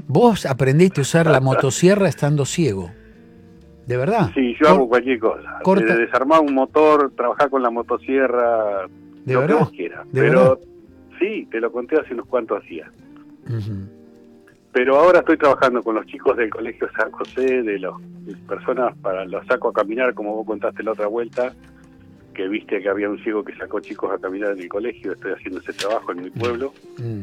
Vos aprendiste a usar la motosierra estando ciego. ¿De verdad? Sí, yo hago cualquier cosa. Desde desarmar un motor, trabajar con la motosierra, ¿De lo verdad? que vos quieras. ¿De Pero verdad? sí, te lo conté hace unos cuantos días. Uh-huh. Pero ahora estoy trabajando con los chicos del Colegio San José, de las personas, los saco a caminar, como vos contaste la otra vuelta, que viste que había un ciego que sacó chicos a caminar en el colegio. Estoy haciendo ese trabajo en mi pueblo,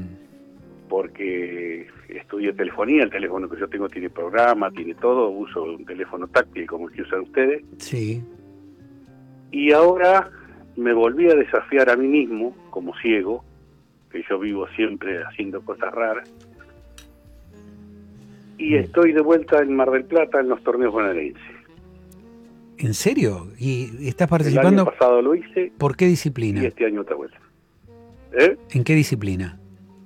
porque estudié telefonía. El teléfono que yo tengo tiene programa, tiene todo. Uso un teléfono táctil como el que usan ustedes. Sí. Y ahora me volví a desafiar a mí mismo, como ciego, que yo vivo siempre haciendo cosas raras. Y estoy de vuelta en Mar del Plata en los torneos bonaerenses. ¿En serio? ¿Y estás El participando? año pasado lo hice. ¿Por qué disciplina? Y este año otra vuelta. ¿En qué disciplina?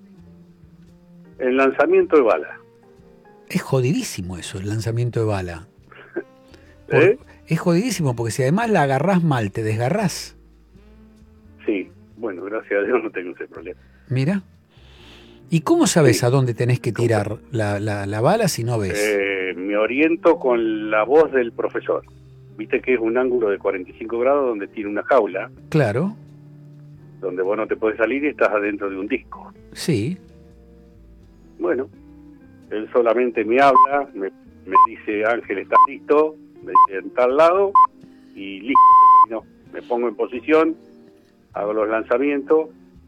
El lanzamiento de bala. Es jodidísimo eso, el lanzamiento de bala. Es jodidísimo, porque si además la agarrás mal, ¿te desgarrás? Sí, bueno, gracias a Dios no tengo ese problema. Mira. ¿Y cómo sabes a dónde tenés que tirar la bala si no ves? Me oriento con la voz del profesor. Viste que es un ángulo de 45 grados donde tiene una jaula. Claro. Donde vos no te podés salir y estás adentro de un disco. Sí. Bueno, él solamente me habla, me dice, Ángel, ¿estás listo? Me dice, en tal lado, y listo, se terminó. Me pongo en posición, hago los lanzamientos,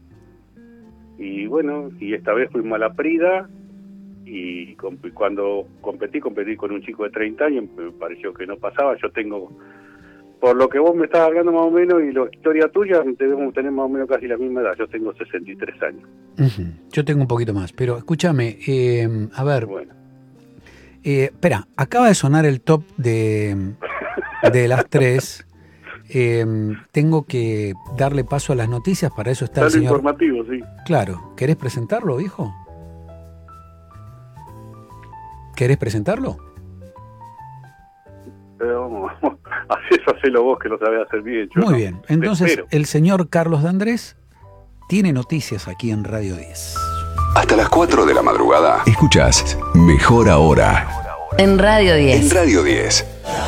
y bueno, y esta vez fuimos a la Prida, y cuando competí con un chico de 30 años, me pareció que no pasaba. Yo tengo, por lo que vos me estás hablando más o menos, y la historia tuya, debemos tener más o menos casi la misma edad. Yo tengo 63 años. Uh-huh. Yo tengo un poquito más, pero escúchame, a ver. Bueno. Espera, acaba de sonar el top de las 3. Tengo que darle paso a las noticias, para eso está el señor... informativo, sí. Claro. ¿Querés presentarlo, hijo? ¿Querés presentarlo? Vamos, hacelo vos, que lo sabés hacer bien. Muy bien. Entonces, el señor Carlos D'Andrés tiene noticias aquí en Radio 10. Hasta las 4 de la madrugada. Escuchás Mejor Ahora. En Radio 10. En Radio 10.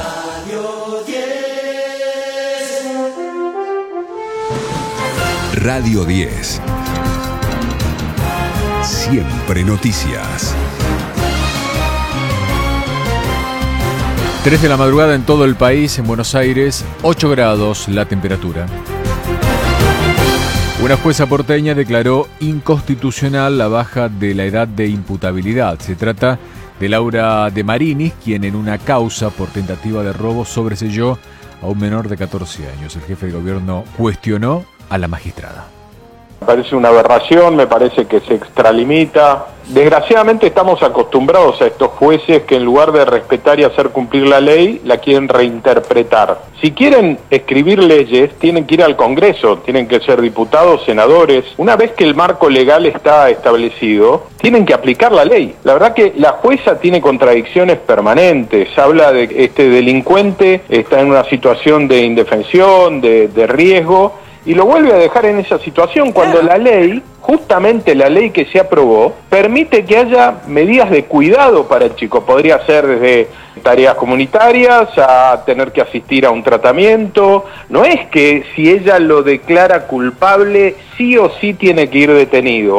Radio 10. Siempre noticias. 3 de la madrugada en todo el país, en Buenos Aires, 8 grados la temperatura. Una jueza porteña declaró inconstitucional la baja de la edad de imputabilidad. Se trata de Laura De Marinis, quien en una causa por tentativa de robo sobreseyó a un menor de 14 años. El jefe de gobierno cuestionó a la magistrada. Me parece una aberración, me parece que se extralimita. Desgraciadamente estamos acostumbrados a estos jueces que en lugar de respetar y hacer cumplir la ley, la quieren reinterpretar. Si quieren escribir leyes, tienen que ir al Congreso, tienen que ser diputados, senadores. Una vez que el marco legal está establecido, tienen que aplicar la ley. La verdad que la jueza tiene contradicciones permanentes. Habla de que este delincuente está en una situación de indefensión, de riesgo, y lo vuelve a dejar en esa situación cuando la ley, justamente la ley que se aprobó, permite que haya medidas de cuidado para el chico. Podría ser desde tareas comunitarias a tener que asistir a un tratamiento. No es que si ella lo declara culpable, sí o sí tiene que ir detenido.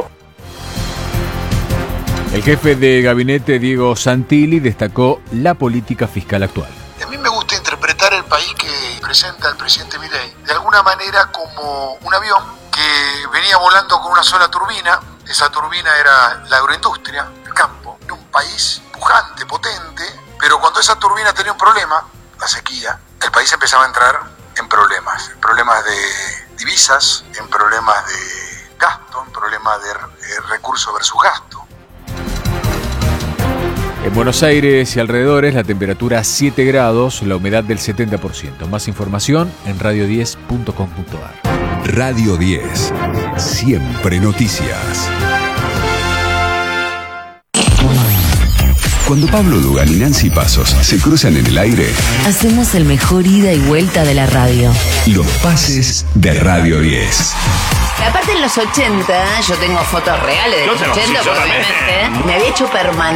El jefe de gabinete, Diego Santilli, destacó la política fiscal actual. A mí me gusta interpretar el país que presenta el presidente Milei de alguna manera como un avión que venía volando con una sola turbina. Esa turbina era la agroindustria, el campo, un país pujante, potente, pero cuando esa turbina tenía un problema, la sequía, el país empezaba a entrar en problemas de divisas, en problemas de gasto, en problemas de recursos versus gasto. En Buenos Aires y alrededores, la temperatura 7 grados, la humedad del 70%. Más información en radio10.com.ar. Radio 10. Siempre noticias. Cuando Pablo Dugan y Nancy Pasos se cruzan en el aire, hacemos el mejor ida y vuelta de la radio. Los pases de Radio 10. Aparte en los 80, yo tengo fotos reales de los 80 porque me había hecho permanente.